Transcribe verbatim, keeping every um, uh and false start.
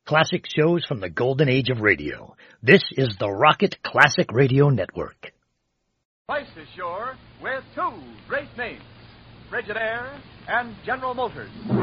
Classic shows from the golden age of radio. This is the Rocket Classic Radio Network. Price is sure with two great names, Frigidaire and General Motors.